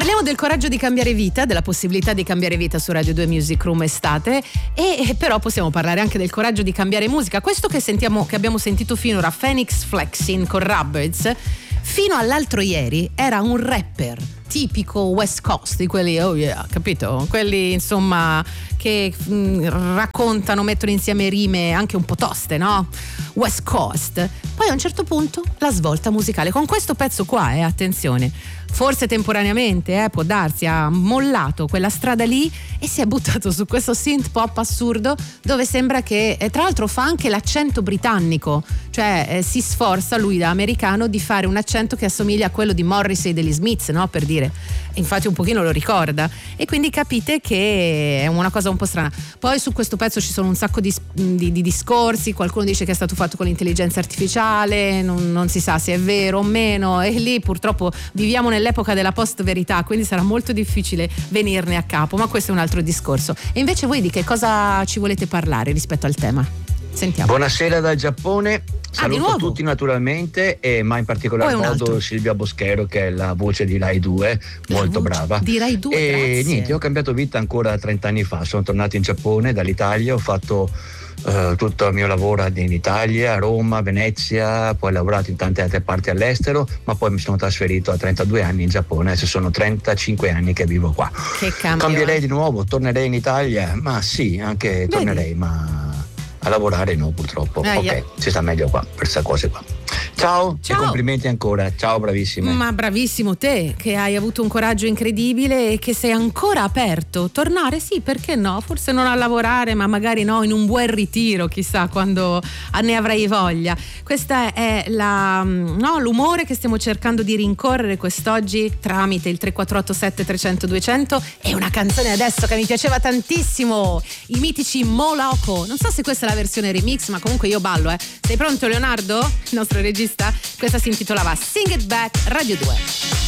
Parliamo del coraggio di cambiare vita, della possibilità di cambiare vita su Radio 2 Music Room estate, e però possiamo parlare anche del coraggio di cambiare musica. Questo che abbiamo sentito finora, Phoenix Flexing con Rubberds, fino all'altro ieri era un rapper tipico West Coast, di quelli, oh yeah, capito? Quelli insomma che raccontano, mettono insieme rime anche un po' toste, no? West Coast. Poi a un certo punto la svolta musicale con questo pezzo qua, attenzione, forse temporaneamente, può darsi, ha mollato quella strada lì e si è buttato su questo synth pop assurdo, dove sembra che, tra l'altro fa anche l'accento britannico, cioè si sforza lui da americano di fare un accento che assomiglia a quello di Morrissey degli Smiths, no? Per dire, infatti un pochino lo ricorda, e quindi capite che è una cosa un po' strana. Poi su questo pezzo ci sono un sacco di discorsi, qualcuno dice che è stato fatto con l'intelligenza artificiale, non si sa se è vero o meno, e lì purtroppo viviamo nell'epoca della post-verità, quindi sarà molto difficile venirne a capo, ma questo è un altro discorso. E invece voi di che cosa ci volete parlare rispetto al tema? Sentiamo. Buonasera dal Giappone. Saluto tutti naturalmente, ma in particolar modo Silvia Boschero, che è la voce di Rai 2, molto brava. Di Rai 2, e grazie. Niente, ho cambiato vita ancora 30 anni fa, sono tornato in Giappone dall'Italia, ho fatto tutto il mio lavoro in Italia, a Roma, Venezia, poi ho lavorato in tante altre parti all'estero, ma poi mi sono trasferito a 32 anni in Giappone, adesso sono 35 anni che vivo qua. Che cambio. Cambierei di nuovo, tornerei in Italia, ma sì, anche tornerei, ma a lavorare no, purtroppo. Ok, si sta meglio qua, per queste cose qua. Ciao e complimenti ancora, ciao, bravissime. Ma bravissimo te, che hai avuto un coraggio incredibile e che sei ancora aperto. Tornare sì, perché no? Forse non a lavorare, ma magari no, in un buon ritiro, chissà quando ne avrai voglia. Questa è l'umore che stiamo cercando di rincorrere quest'oggi tramite il 3487 300 200. E una canzone adesso che mi piaceva tantissimo, i mitici Moloko. Non so se questa è la versione remix, ma comunque io ballo. Sei pronto, Leonardo? Il nostro regista? Questa si intitolava Sing It Back, Radio 2.